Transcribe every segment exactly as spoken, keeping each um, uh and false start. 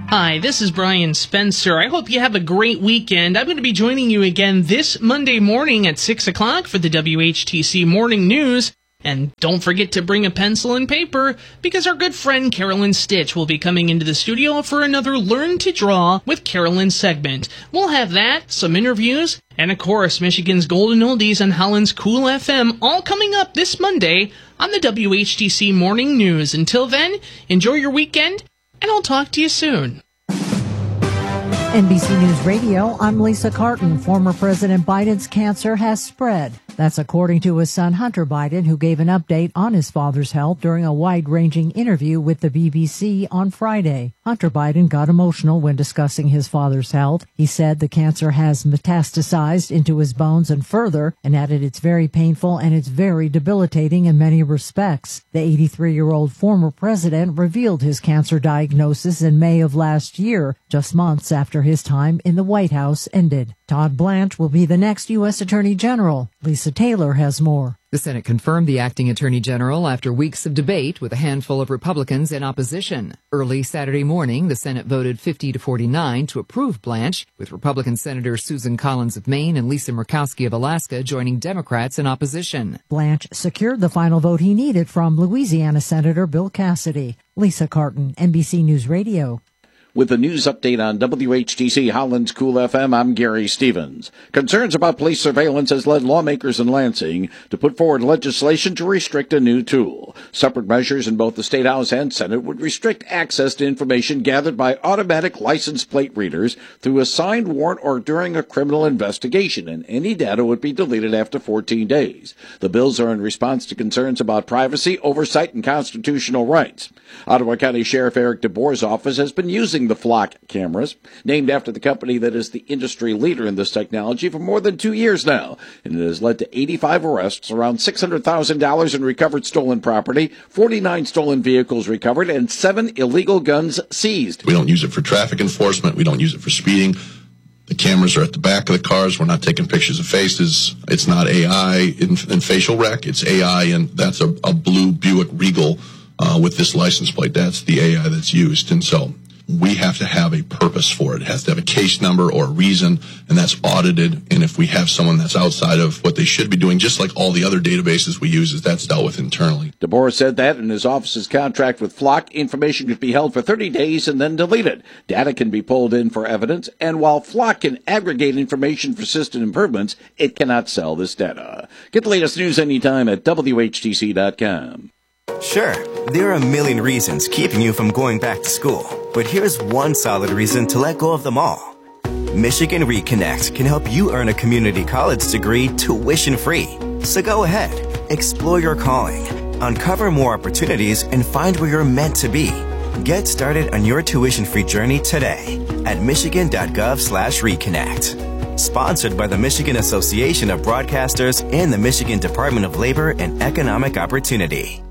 Hi, this is Brian Spencer. I hope you have a great weekend. I'm going to be joining you again this Monday morning at six o'clock for the W H T C Morning News. And don't forget to bring a pencil and paper, because our good friend Carolyn Stitch will be coming into the studio for another Learn to Draw with Carolyn segment. We'll have that, some interviews, and of course, Michigan's Golden Oldies on Holland's Cool F M, all coming up this Monday on the W H T C Morning News. Until then, enjoy your weekend, and I'll talk to you soon. N B C News Radio, I'm Lisa Carton. Former President Biden's cancer has spread. That's according to his son Hunter Biden, who gave an update on his father's health during a wide-ranging interview with the B B C on Friday. Hunter Biden got emotional when discussing his father's health. He said the cancer has metastasized into his bones and further, and added it's very painful and it's very debilitating in many respects. The eighty-three-year-old former president revealed his cancer diagnosis in May of last year, just months after his time in the White House ended. Todd Blanche will be the next U S Attorney General. Lisa Taylor has more. The Senate confirmed the acting Attorney General after weeks of debate with a handful of Republicans in opposition. Early Saturday morning, the Senate voted fifty to forty-nine to approve Blanche, with Republican Senator Susan Collins of Maine and Lisa Murkowski of Alaska joining Democrats in opposition. Blanche secured the final vote he needed from Louisiana Senator Bill Cassidy. Lisa Carton, N B C News Radio. With the news update on W H T C Holland's Cool F M, I'm Gary Stevens. Concerns about police surveillance has led lawmakers in Lansing to put forward legislation to restrict a new tool. Separate measures in both the State House and Senate would restrict access to information gathered by automatic license plate readers through a signed warrant or during a criminal investigation, and any data would be deleted after fourteen days. The bills are in response to concerns about privacy, oversight, and constitutional rights. Ottawa County Sheriff Eric DeBoer's office has been using the Flock cameras, named after the company that is the industry leader in this technology, for more than two years now, and it has led to eighty-five arrests, around six hundred thousand dollars in recovered stolen property, forty-nine stolen vehicles recovered, and seven illegal guns seized. We don't use it for traffic enforcement. We don't use it for speeding. The cameras are at the back of the cars. We're not taking pictures of faces. It's not A I in, in facial rec. It's A I, and that's a, a blue Buick Regal uh, with this license plate. That's the A I that's used, and so we have to have a purpose for it. It has to have a case number or a reason, and that's audited. And if we have someone that's outside of what they should be doing, just like all the other databases we use, is that's dealt with internally. DeBoer said that in his office's contract with Flock, information could be held for thirty days and then deleted. Data can be pulled in for evidence, and while Flock can aggregate information for system improvements, it cannot sell this data. Get the latest news anytime at W H T C dot com. Sure, there are a million reasons keeping you from going back to school, but here's one solid reason to let go of them all. Michigan Reconnect can help you earn a community college degree tuition-free. So go ahead, explore your calling, uncover more opportunities, and find where you're meant to be. Get started on your tuition-free journey today at michigan.gov slash reconnect. Sponsored by the Michigan Association of Broadcasters and the Michigan Department of Labor and Economic Opportunity.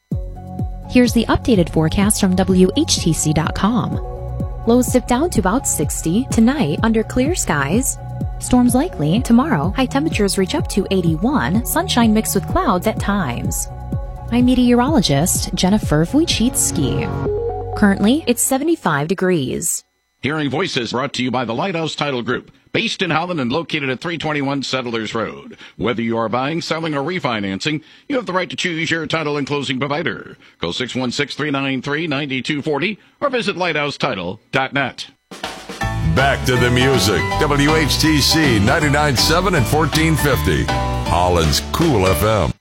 Here's the updated forecast from W H T C dot com. Lows dip down to about sixty tonight under clear skies. Storms likely tomorrow. High temperatures reach up to eighty-one, sunshine mixed with clouds at times. I'm meteorologist Jennifer Wojcicki. Currently, it's seventy-five degrees. Hearing Voices brought to you by the Lighthouse Title Group, based in Holland and located at three twenty-one Settlers Road. Whether you are buying, selling, or refinancing, you have the right to choose your title and closing provider. Call six one six, three nine three, nine two four zero or visit lighthouse title dot net. Back to the music. W H T C ninety-nine point seven and fourteen fifty. Holland's Cool F M.